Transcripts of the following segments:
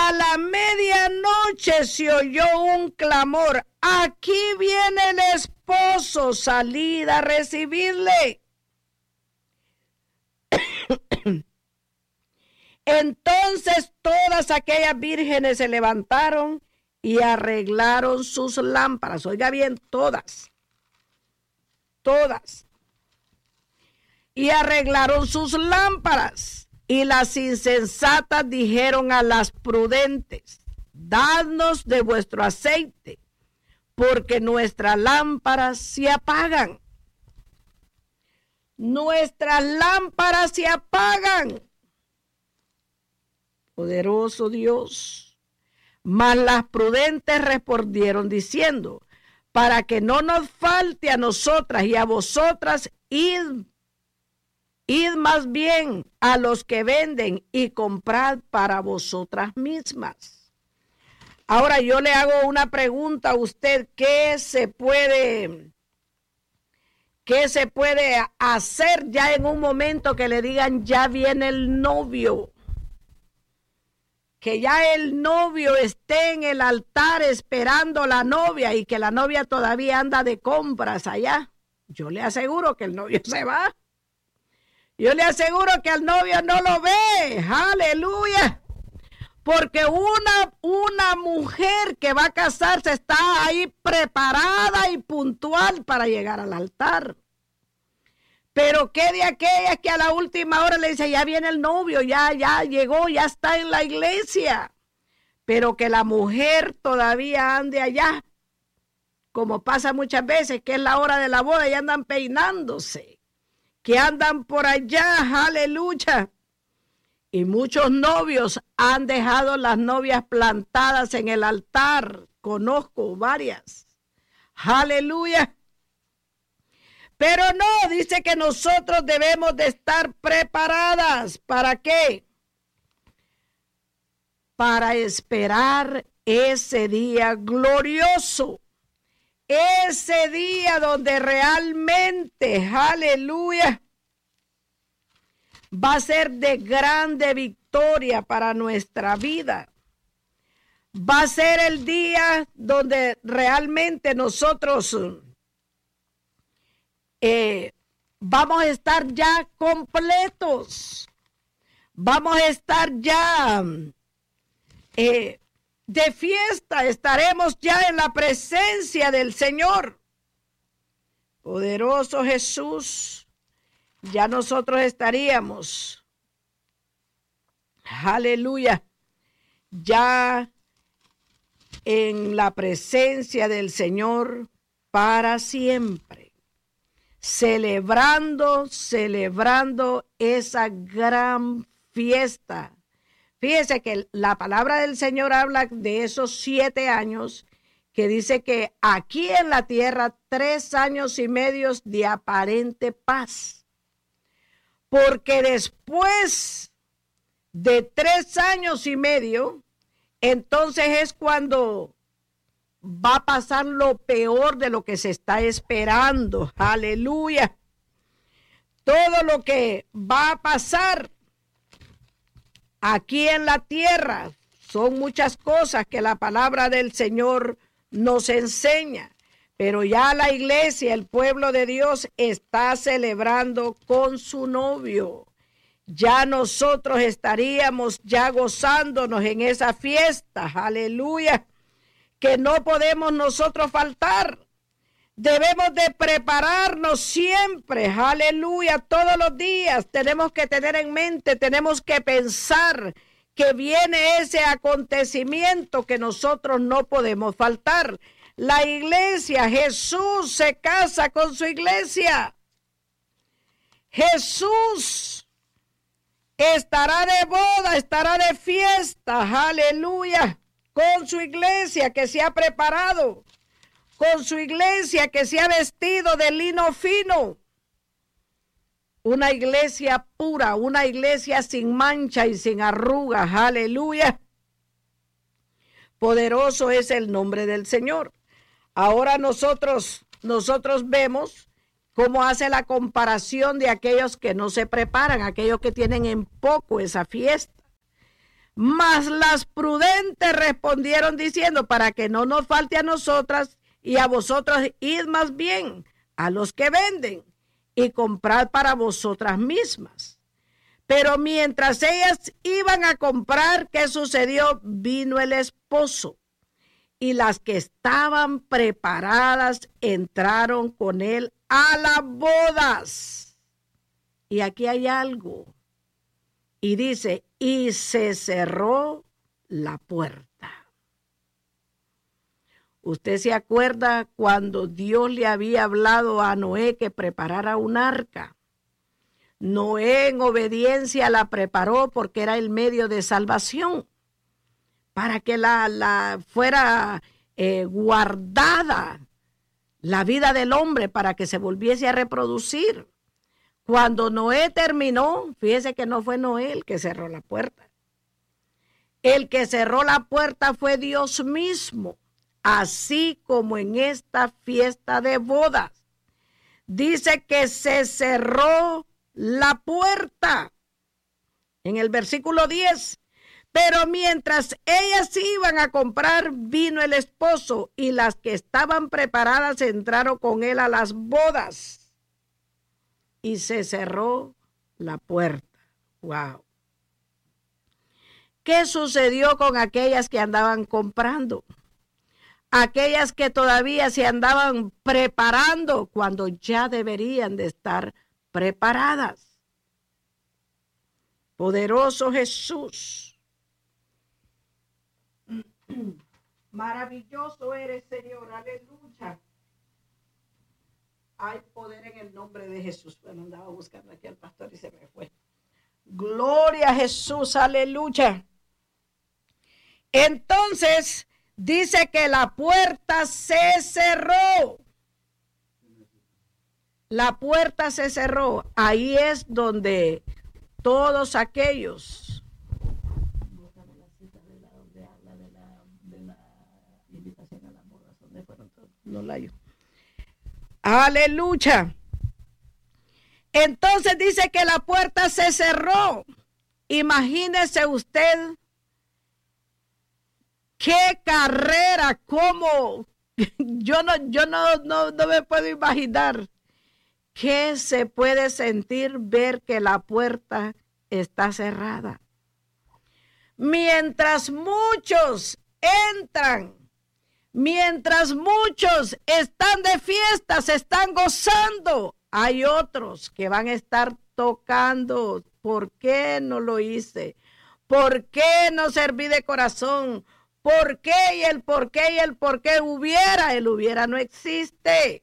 a la medianoche se oyó un clamor: aquí viene el esposo, salid a recibirle. Entonces todas aquellas vírgenes se levantaron y arreglaron sus lámparas. Oiga bien, todas. Y arreglaron sus lámparas. Y las insensatas dijeron a las prudentes: dadnos de vuestro aceite, porque nuestras lámparas se apagan. Nuestras lámparas se apagan. Poderoso Dios. Mas las prudentes respondieron diciendo: para que no nos falte a nosotras y a vosotras, id más bien a los que venden y comprad para vosotras mismas. Ahora yo le hago una pregunta a usted: ¿qué se puede hacer ya en un momento que le digan ya viene el novio? Que ya el novio esté en el altar esperando a la novia y que la novia todavía anda de compras allá. Yo le aseguro que el novio se va. Yo le aseguro que al novio no lo ve. ¡Aleluya! Porque una mujer que va a casarse está ahí preparada y puntual para llegar al altar. Pero qué de aquellas que a la última hora le dice: ya viene el novio, ya llegó, ya está en la iglesia. Pero que la mujer todavía ande allá, como pasa muchas veces, que es la hora de la boda y andan peinándose, que andan por allá, aleluya. Y muchos novios han dejado las novias plantadas en el altar. Conozco varias. Aleluya. Pero no, dice que nosotros debemos de estar preparadas. ¿Para qué? Para esperar ese día glorioso. Ese día donde realmente, aleluya, va a ser de grande victoria para nuestra vida. Va a ser el día donde realmente nosotros vamos a estar ya completos. Vamos a estar ya de fiesta. Estaremos ya en la presencia del Señor. Poderoso Jesús. Ya nosotros estaríamos, aleluya, ya en la presencia del Señor para siempre, celebrando esa gran fiesta. Fíjese que la palabra del Señor habla de esos 7 años, que dice que aquí en la tierra 3 años y medio de aparente paz. Porque después de 3 años y medio, entonces es cuando va a pasar lo peor de lo que se está esperando. Aleluya. Todo lo que va a pasar aquí en la tierra son muchas cosas que la palabra del Señor nos enseña. Pero ya la iglesia, el pueblo de Dios, está celebrando con su novio. Ya nosotros estaríamos ya gozándonos en esa fiesta. Aleluya. Que no podemos nosotros faltar. Debemos de prepararnos siempre. Aleluya. Todos los días tenemos que tener en mente, tenemos que pensar que viene ese acontecimiento que nosotros no podemos faltar. La iglesia, Jesús se casa con su iglesia. Jesús estará de boda, estará de fiesta, aleluya, con su iglesia que se ha preparado, con su iglesia que se ha vestido de lino fino. Una iglesia pura, una iglesia sin mancha y sin arrugas, aleluya. Poderoso es el nombre del Señor. Ahora nosotros vemos cómo hace la comparación de aquellos que no se preparan, aquellos que tienen en poco esa fiesta. Mas las prudentes respondieron diciendo, para que no nos falte a nosotras y a vosotras, id más bien a los que venden y comprad para vosotras mismas. Pero mientras ellas iban a comprar, ¿qué sucedió? Vino el esposo, y las que estaban preparadas entraron con él a las bodas. Y aquí hay algo. Y dice, y se cerró la puerta. ¿Usted se acuerda cuando Dios le había hablado a Noé que preparara un arca? Noé en obediencia la preparó porque era el medio de salvación, para que la fuera guardada la vida del hombre, para que se volviese a reproducir. Cuando Noé terminó, fíjese que no fue Noé el que cerró la puerta. El que cerró la puerta fue Dios mismo, así como en esta fiesta de bodas. Dice que se cerró la puerta. En el versículo 10, pero mientras ellas iban a comprar, vino el esposo, y las que estaban preparadas entraron con él a las bodas. Y se cerró la puerta. Wow. ¿Qué sucedió con aquellas que andaban comprando? Aquellas que todavía se andaban preparando cuando ya deberían de estar preparadas. Poderoso Jesús. Maravilloso eres, Señor. Aleluya. Hay poder en el nombre de Jesús. Bueno, andaba buscando aquí al pastor y se me fue. Gloria a Jesús, aleluya. Entonces, dice que la puerta se cerró. La puerta se cerró. Ahí es donde todos aquellos. Búscame la cita de la donde habla de la invitación a la boda. ¿Dónde fueron todos? No la hallo. Aleluya. Entonces dice que la puerta se cerró. Imagínese usted qué carrera, cómo. Yo no me puedo imaginar qué se puede sentir ver que la puerta está cerrada. Mientras muchos entran, mientras muchos están de fiesta, se están gozando, hay otros que van a estar tocando. ¿Por qué no lo hice? ¿Por qué no serví de corazón? ¿Por qué? Y el por qué y el por qué hubiera. El hubiera no existe.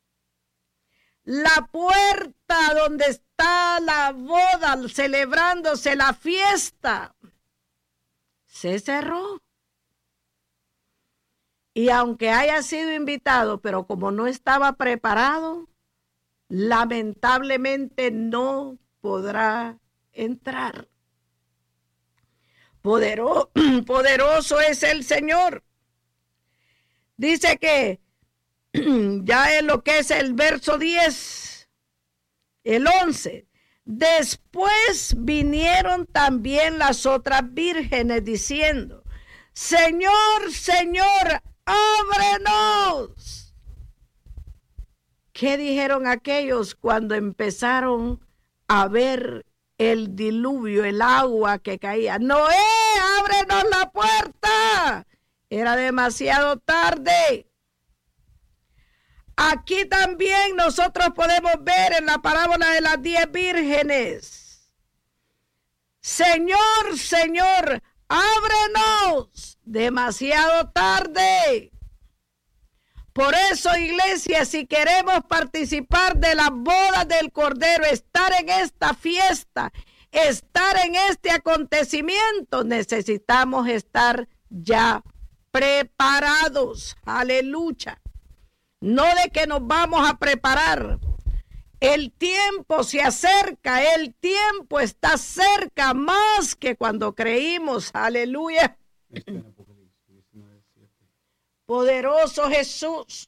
La puerta donde está la boda, celebrándose la fiesta, se cerró. Y aunque haya sido invitado, pero como no estaba preparado, lamentablemente no podrá entrar. Poderoso es el Señor. Dice que ya en lo que es el verso 10, el 11, después vinieron también las otras vírgenes diciendo, Señor, Señor, ábrenos. ¿Qué dijeron aquellos cuando empezaron a ver el diluvio, el agua que caía? Noé, ábrenos la puerta. Era demasiado tarde. Aquí también nosotros podemos ver en la parábola de las 10 vírgenes. Señor, Señor, ábrenos. Demasiado tarde. Por eso, iglesia, si queremos participar de las bodas del Cordero, estar en esta fiesta, estar en este acontecimiento, necesitamos estar ya preparados. Aleluya. No de que nos vamos a preparar. El tiempo se acerca, el tiempo está cerca más que cuando creímos. Aleluya. Poderoso Jesús.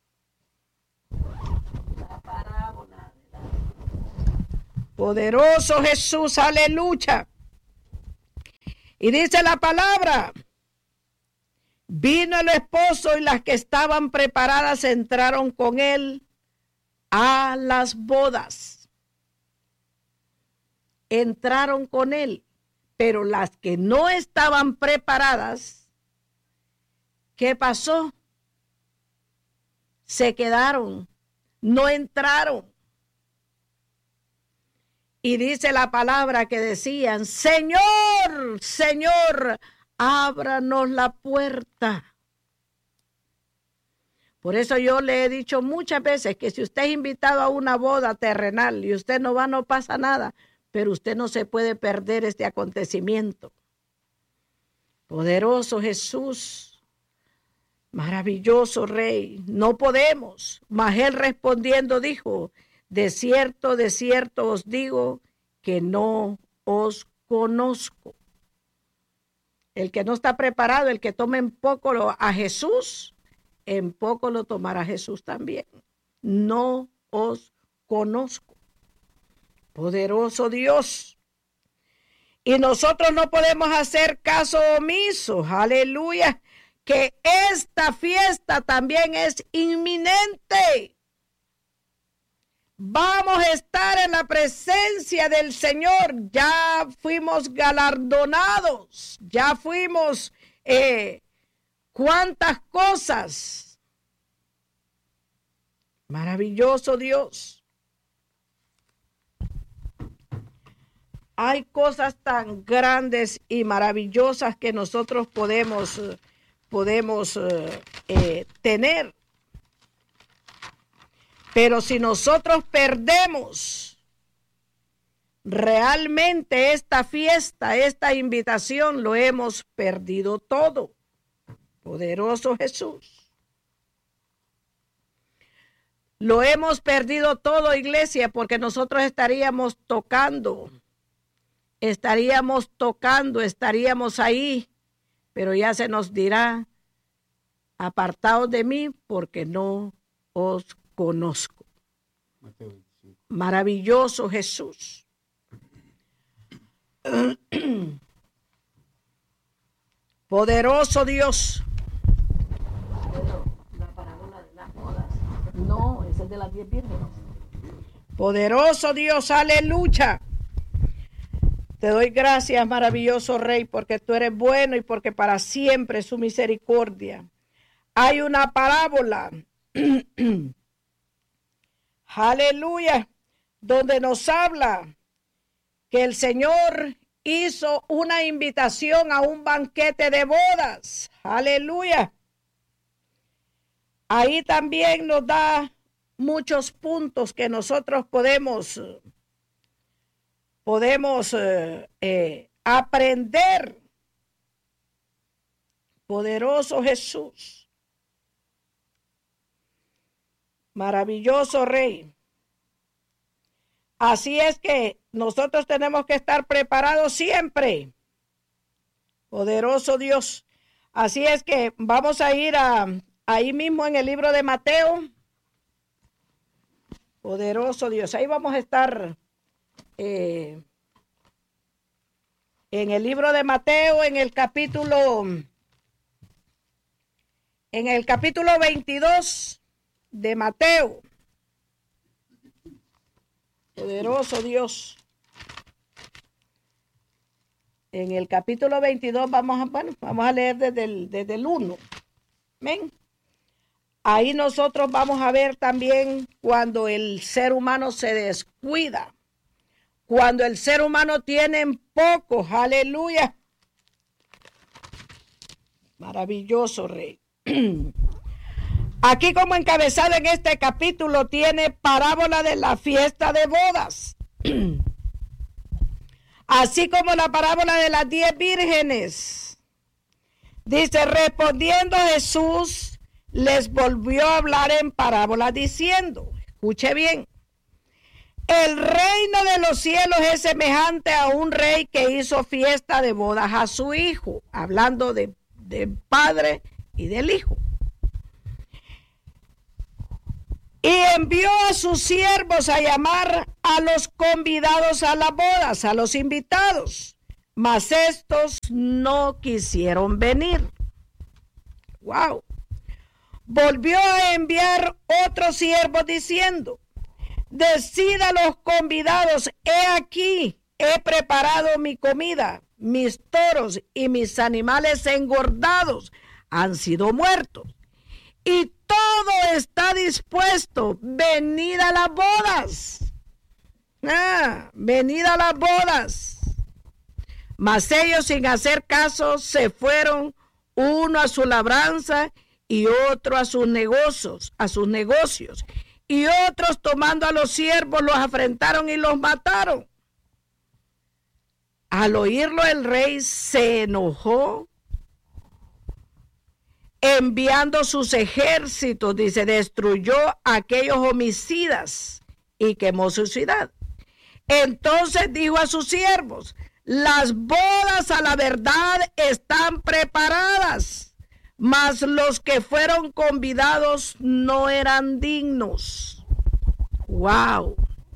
La parábola. Poderoso Jesús, aleluya. Y dice la palabra, vino el esposo y las que estaban preparadas entraron con él a las bodas. Entraron con él, pero las que no estaban preparadas, ¿qué pasó? Se quedaron, no entraron. Y dice la palabra que decían, Señor, Señor, ábranos la puerta. Por eso yo le he dicho muchas veces que si usted es invitado a una boda terrenal y usted no va, no pasa nada, pero usted no se puede perder este acontecimiento. Poderoso Jesús, maravilloso Rey, no podemos. Mas él respondiendo dijo, de cierto os digo que no os conozco. El que no está preparado, el que tome en poco a Jesús, en poco lo tomará Jesús también. No os conozco. Poderoso Dios. Y nosotros no podemos hacer caso omiso. Aleluya. Que esta fiesta también es inminente. Vamos a estar en la presencia del Señor. Ya fuimos galardonados. Ya fuimos cuántas cosas. Maravilloso Dios. Hay cosas tan grandes y maravillosas que nosotros podemos tener. Pero si nosotros perdemos realmente esta fiesta, esta invitación, lo hemos perdido todo. Poderoso Jesús. Lo hemos perdido todo, iglesia, porque nosotros estaríamos tocando, estaríamos ahí, pero ya se nos dirá, apartaos de mí porque no os conozco. Maravilloso Jesús. Poderoso Dios. La parábola de las bodas. No, esa es de las 10 vírgenes. Poderoso Dios, aleluya. Te doy gracias, maravilloso Rey, porque tú eres bueno y porque para siempre es su misericordia. Hay una parábola, aleluya, donde nos habla que el Señor hizo una invitación a un banquete de bodas. Aleluya. Ahí también nos da muchos puntos que nosotros podemos aprender. Poderoso Jesús. Maravilloso Rey. Así es que nosotros tenemos que estar preparados siempre. Poderoso Dios. Así es que vamos a ir ahí mismo en el libro de Mateo. Poderoso Dios. Ahí vamos a estar en el libro de Mateo, en el capítulo 22 de Mateo. Poderoso Dios. En el capítulo 22 vamos a leer desde el 1. ¿Ven? Ahí nosotros vamos a ver también cuando el ser humano se descuida. Cuando el ser humano tiene poco. Aleluya. Maravilloso Rey. Aquí como encabezado en este capítulo tiene parábola de la fiesta de bodas. Así como la parábola de las 10 vírgenes. Dice, respondiendo Jesús, les volvió a hablar en parábola diciendo, escuche bien, el reino de los cielos es semejante a un rey que hizo fiesta de bodas a su hijo, hablando del padre y del hijo. Y envió a sus siervos a llamar a los convidados a las bodas, a los invitados. mas estos no quisieron venir. Wow. Volvió a enviar otro siervo diciendo: decid a los convidados, he aquí, he preparado mi comida, mis toros y mis animales engordados han sido muertos, y todo está dispuesto, venid a las bodas. Venid a las bodas. Mas ellos, sin hacer caso, se fueron, uno a su labranza y otro a sus negocios, y otros, tomando a los siervos, los afrentaron y los mataron. Al oírlo, el rey se enojó, enviando sus ejércitos, dice, destruyó a aquellos homicidas y quemó su ciudad. Entonces dijo a sus siervos: las bodas a la verdad están preparadas, mas los que fueron convidados no eran dignos. Wow.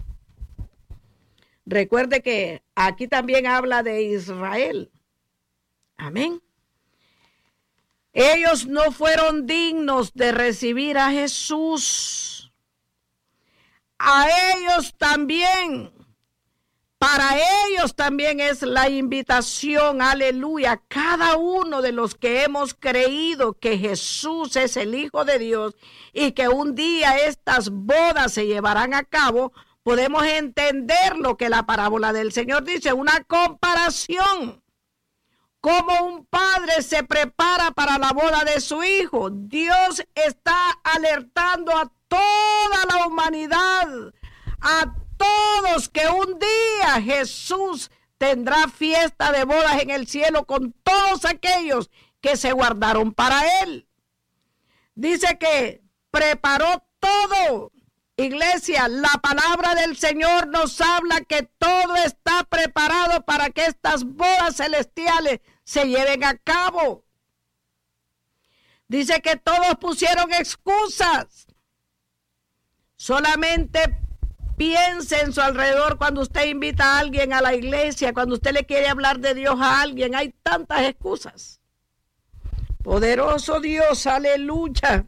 Recuerde que aquí también habla de Israel. Amén. Ellos no fueron dignos de recibir a Jesús. A ellos también. Para ellos también es la invitación, aleluya. Cada uno de los que hemos creído que Jesús es el Hijo de Dios y que un día estas bodas se llevarán a cabo, podemos entender lo que la parábola del Señor dice, una comparación. Como un padre se prepara para la boda de su hijo, Dios está alertando a toda la humanidad, a todos, que un día Jesús tendrá fiesta de bodas en el cielo con todos aquellos que se guardaron para él. Dice que preparó todo. Iglesia, la palabra del Señor nos habla que todo está preparado para que estas bodas celestiales se lleven a cabo. Dice que todos pusieron excusas. Solamente piense en su alrededor cuando usted invita a alguien a la iglesia, cuando usted le quiere hablar de Dios a alguien. Hay tantas excusas. Poderoso Dios, aleluya.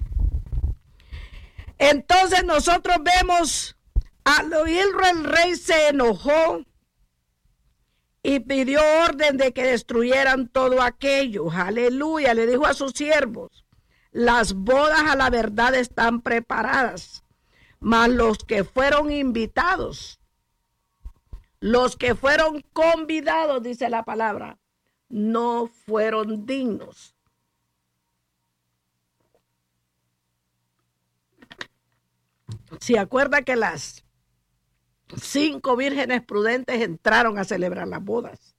Entonces nosotros vemos, al oírlo el rey se enojó y pidió orden de que destruyeran todo aquello. Aleluya. Le dijo a sus siervos: las bodas a la verdad están preparadas, mas los que fueron invitados, los que fueron convidados, dice la palabra, no fueron dignos. ¿Se acuerda que las 5 vírgenes prudentes entraron a celebrar las bodas?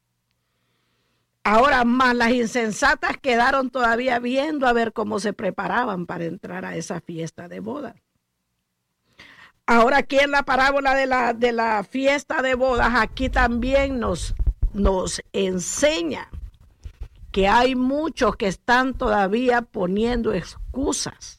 Ahora más las insensatas quedaron todavía viendo a ver cómo se preparaban para entrar a esa fiesta de bodas. Ahora aquí en la parábola de la fiesta de bodas, aquí también nos enseña que hay muchos que están todavía poniendo excusas.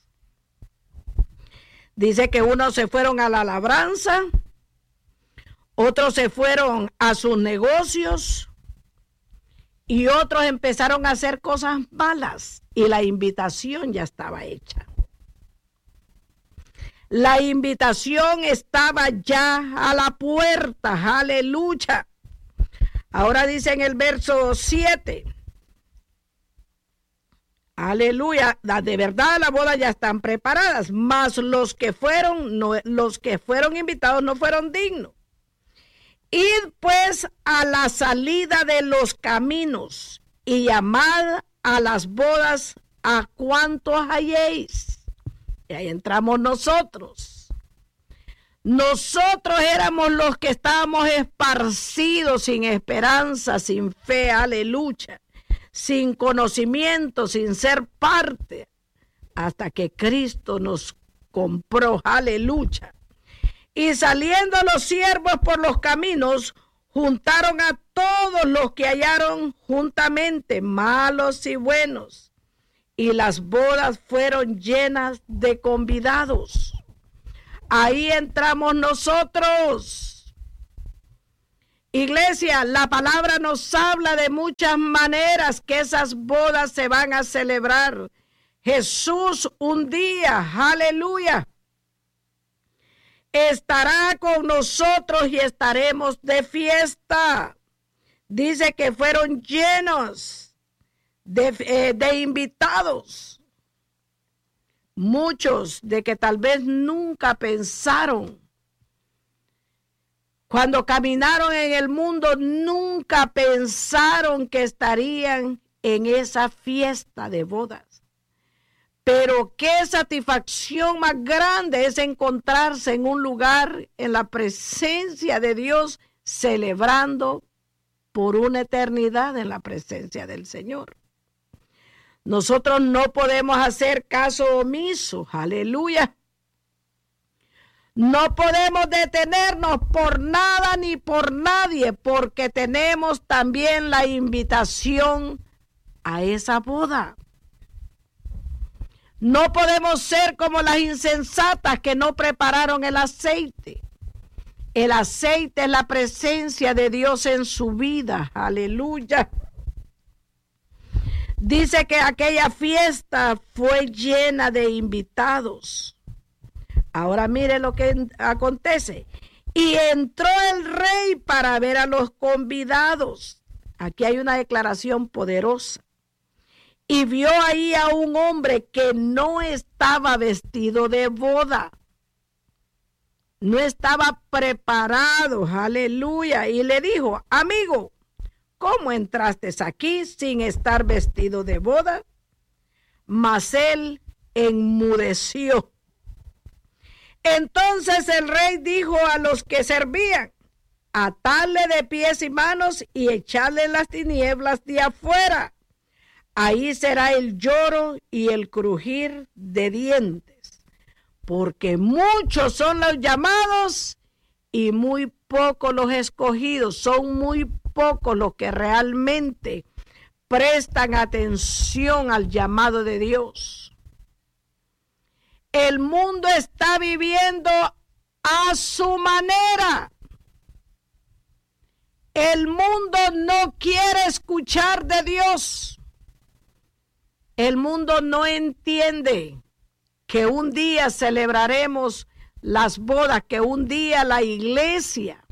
Dice que unos se fueron a la labranza, otros se fueron a sus negocios y otros empezaron a hacer cosas malas y la invitación ya estaba hecha. La invitación estaba ya a la puerta, aleluya. Ahora dice en el verso 7, aleluya, de verdad las bodas ya están preparadas, mas los que fueron invitados no fueron dignos. Id pues a la salida de los caminos y llamad a las bodas a cuantos halléis. Y ahí entramos nosotros. Nosotros éramos los que estábamos esparcidos sin esperanza, sin fe, aleluya, sin conocimiento, sin ser parte, hasta que Cristo nos compró, aleluya. Y saliendo los siervos por los caminos, juntaron a todos los que hallaron juntamente, malos y buenos, y las bodas fueron llenas de convidados. Ahí entramos nosotros. Iglesia, la palabra nos habla de muchas maneras que esas bodas se van a celebrar. Jesús un día, aleluya, estará con nosotros y estaremos de fiesta. Dice que fueron llenos de invitados. Muchos de que tal vez nunca pensaron. Cuando caminaron en el mundo, nunca pensaron que estarían en esa fiesta de bodas. Pero qué satisfacción más grande es encontrarse en un lugar en la presencia de Dios, celebrando por una eternidad en la presencia del Señor. Nosotros no podemos hacer caso omiso, aleluya. No podemos detenernos por nada ni por nadie, porque tenemos también la invitación a esa boda. No podemos ser como las insensatas que no prepararon el aceite. El aceite es la presencia de Dios en su vida, aleluya. Dice que aquella fiesta fue llena de invitados. Ahora mire lo que acontece. Y entró el rey para ver a los convidados. Aquí hay una declaración poderosa. Y vio ahí a un hombre que no estaba vestido de boda. No estaba preparado, aleluya. Y le dijo, amigo, ¿cómo entraste aquí sin estar vestido de boda? Mas él enmudeció. Entonces el rey dijo a los que servían, atadle de pies y manos y echarle en las tinieblas de afuera. Ahí será el lloro y el crujir de dientes, porque muchos son los llamados y muy pocos los escogidos. Son muy pocos los que realmente prestan atención al llamado de Dios. El mundo está viviendo a su manera. El mundo no quiere escuchar de Dios. El mundo no entiende que un día celebraremos las bodas, que un día la iglesia,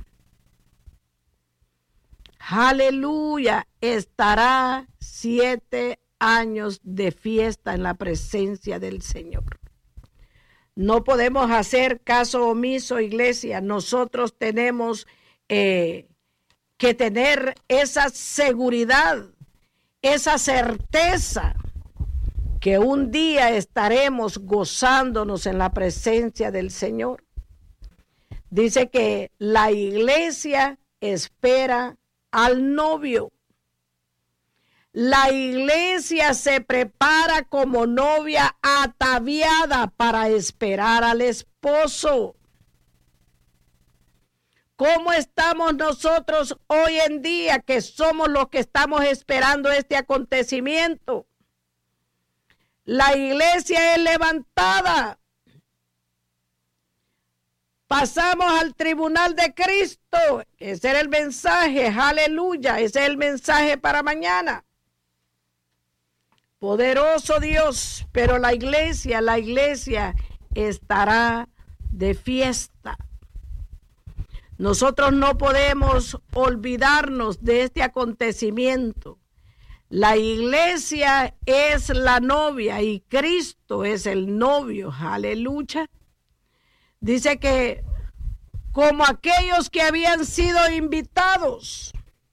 aleluya, estará 7 años de fiesta en la presencia del Señor. No podemos hacer caso omiso, iglesia. Nosotros tenemos que tener esa seguridad, esa certeza que un día estaremos gozándonos en la presencia del Señor. Dice que la iglesia espera al novio. La iglesia se prepara como novia ataviada para esperar al esposo. ¿Cómo estamos nosotros hoy en día que somos los que estamos esperando este acontecimiento? La iglesia es levantada. Pasamos al tribunal de Cristo. Ese era el mensaje, aleluya. Ese es el mensaje para mañana. Poderoso Dios, pero la iglesia estará de fiesta. Nosotros no podemos olvidarnos de este acontecimiento. La iglesia es la novia y Cristo es el novio, aleluya. Dice que como aquellos que habían sido invitados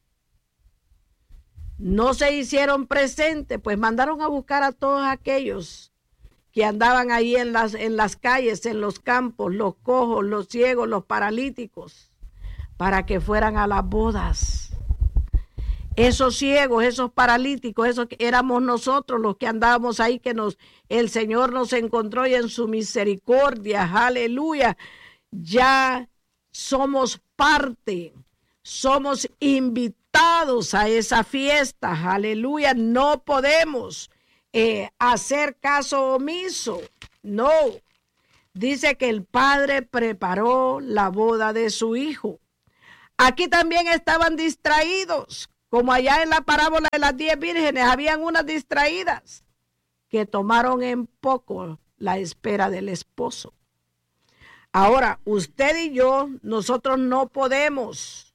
no se hicieron presentes, pues mandaron a buscar a todos aquellos que andaban ahí en las calles, en los campos, los cojos, los ciegos, los paralíticos, para que fueran a las bodas. Esos ciegos, esos paralíticos, esos éramos nosotros los que andábamos ahí, que el Señor nos encontró y en su misericordia, aleluya, ya somos parte, somos invitados a esa fiesta, aleluya. No podemos hacer caso omiso, no. Dice que el Padre preparó la boda de su Hijo. Aquí también estaban distraídos, como allá en la parábola de las 10 vírgenes, habían unas distraídas que tomaron en poco la espera del esposo. Ahora, usted y yo, nosotros no podemos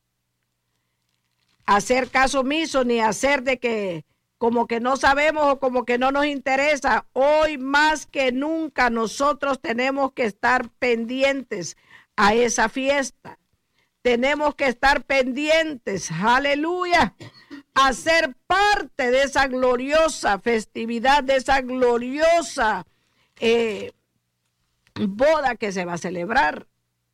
hacer caso omiso ni hacer de que como que no sabemos o como que no nos interesa. Hoy más que nunca nosotros tenemos que estar pendientes a esa fiesta. Tenemos que estar pendientes, aleluya, a ser parte de esa gloriosa festividad, de esa gloriosa boda que se va a celebrar.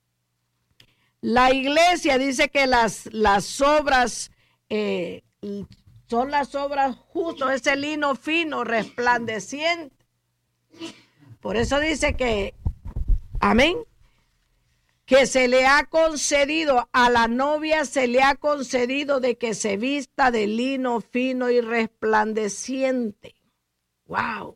La iglesia dice que las obras son las obras justas, ese lino fino, resplandeciente. Por eso dice que, amén, que se le ha concedido, a la novia se le ha concedido de que se vista de lino fino y resplandeciente. ¡Wow!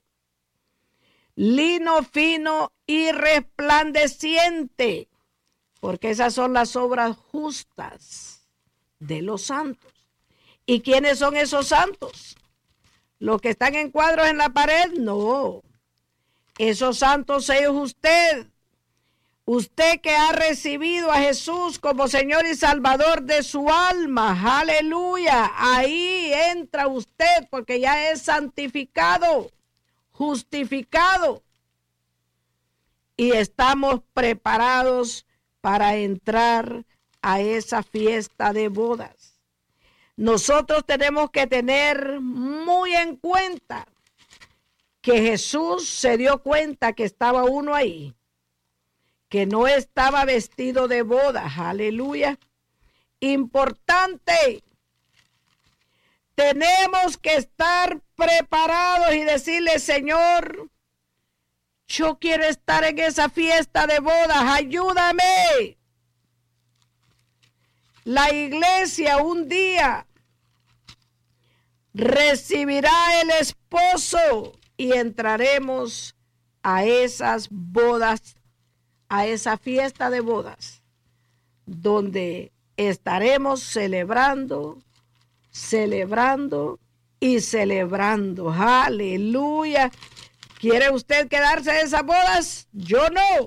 Lino fino y resplandeciente, porque esas son las obras justas de los santos. ¿Y quiénes son esos santos? ¿Los que están en cuadros en la pared? No. Esos santos es usted. Usted que ha recibido a Jesús como Señor y Salvador de su alma. Aleluya. Ahí entra usted porque ya es santificado, justificado. Y estamos preparados para entrar a esa fiesta de bodas. Nosotros tenemos que tener muy en cuenta que Jesús se dio cuenta que estaba uno ahí, que no estaba vestido de boda. Aleluya. Importante. Tenemos que estar preparados y decirle, Señor, yo quiero estar en esa fiesta de bodas, ayúdame. La iglesia un día recibirá el esposo y entraremos a esas bodas, a esa fiesta de bodas, donde estaremos celebrando y celebrando. Aleluya. ¿Quiere usted quedarse en esas bodas? Yo no.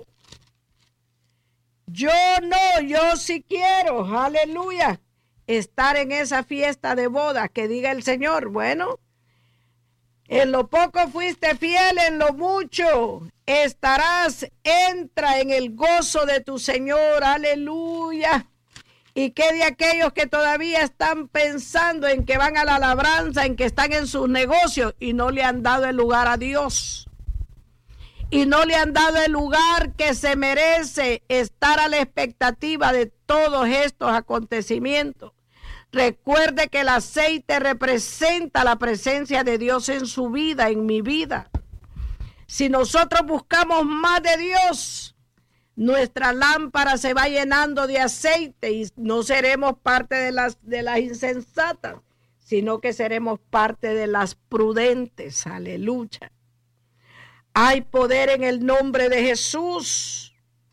Yo sí quiero, aleluya, estar en esa fiesta de boda, que diga el Señor, bueno, en lo poco fuiste fiel, en lo mucho estarás, entra en el gozo de tu Señor, aleluya. Y que de aquellos que todavía están pensando en que van a la labranza, en que están en sus negocios y no le han dado el lugar a Dios. Y no le han dado el lugar que se merece, estar a la expectativa de todos estos acontecimientos. Recuerde que el aceite representa la presencia de Dios en su vida, en mi vida. Si nosotros buscamos más de Dios, nuestra lámpara se va llenando de aceite y no seremos parte de las insensatas, sino que seremos parte de las prudentes. Aleluya. Hay poder en el nombre de Jesús.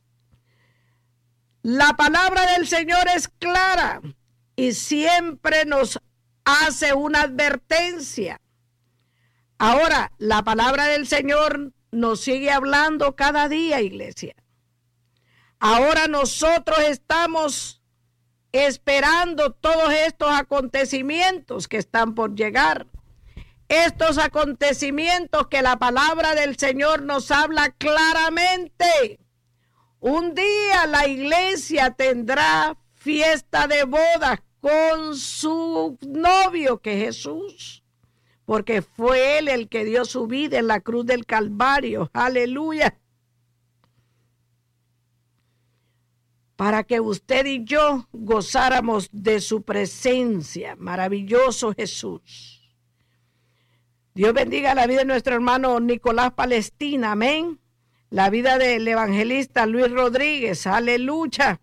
La palabra del Señor es clara y siempre nos hace una advertencia. Ahora, la palabra del Señor nos sigue hablando cada día, iglesia. Ahora nosotros estamos esperando todos estos acontecimientos que están por llegar. Estos acontecimientos que la palabra del Señor nos habla claramente. Un día la iglesia tendrá fiesta de bodas con su novio, que es Jesús, porque fue Él el que dio su vida en la cruz del Calvario. Aleluya. Para que usted y yo gozáramos de su presencia. Maravilloso Jesús. Dios bendiga la vida de nuestro hermano Nicolás Palestina, amén. La vida del evangelista Luis Rodríguez, aleluya.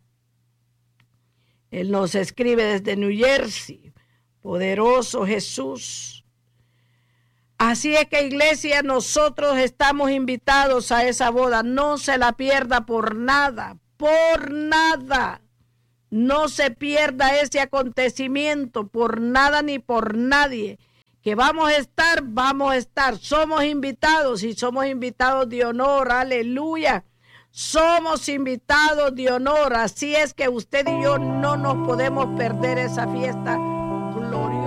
Él nos escribe desde New Jersey, poderoso Jesús. Así es que, iglesia, nosotros estamos invitados a esa boda. No se la pierda por nada, por nada. No se pierda ese acontecimiento por nada ni por nadie. Que vamos a estar, vamos a estar. Somos invitados y somos invitados de honor. Aleluya. Somos invitados de honor. Así es que usted y yo no nos podemos perder esa fiesta gloriosa.